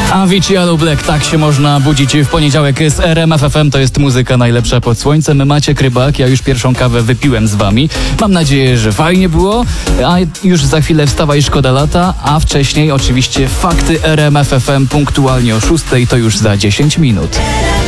Avicii Yellow Black, tak się można budzić w poniedziałek z RMF FM. To jest muzyka najlepsza pod słońcem. Maciek Rybak, ja już pierwszą kawę wypiłem z wami. Mam nadzieję, że fajnie było, a już za chwilę wstawa i szkoda lata, a wcześniej oczywiście fakty RMF FM punktualnie o 6:00, to już za 10 minut.